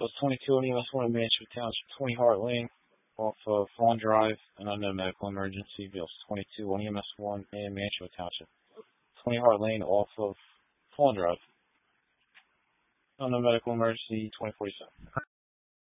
Bills 22 on EMS 1 in Mansfield Township, 20 Hart Lane, off of Fawn Drive, and unknown medical emergency. Bills 22 on EMS 1 in Mansfield Township, 20 Hart Lane, off of Fawn Drive, unknown medical emergency, 2047.